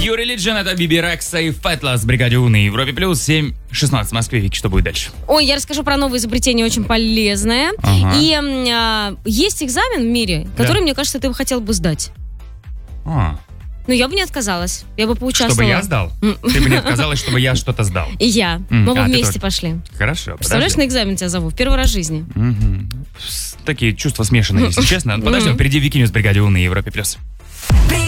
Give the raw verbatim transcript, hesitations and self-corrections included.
Pure Religion, это Биби Рекса и Фэтлас в бригаде У на Европе плюс. семь шестнадцать в Москве. Вики, что будет дальше? Ой, я расскажу про новое изобретение, очень полезное. Ага. И а, есть экзамен в мире, который, Да. мне кажется, ты бы хотел бы сдать. А, Ну, я бы не отказалась. Я бы поучаствовала. чтобы я сдал? Ты бы не отказалась, чтобы я что-то сдал. И я. М, Мы бы а, ты вместе тоже. пошли. Хорошо, Представляешь, подожди. на экзамен тебя зову в первый раз в жизни. Мгм. С- Такие чувства смешанные, если честно. Подождем, впереди Вики Ньюс в бригаде У на Европе плюс.